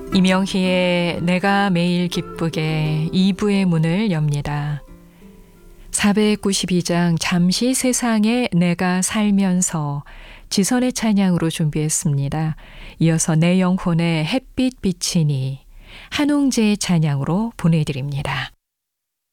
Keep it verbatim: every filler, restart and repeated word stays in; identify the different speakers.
Speaker 1: 이명희의 내가 매일 기쁘게 이 부의 문을 엽니다. 사백구십이 장 잠시 세상에 내가 살면서 지선의 찬양으로 준비했습니다. 이어서 내 영혼에 햇빛 비치니 한웅재의 찬양으로 보내드립니다.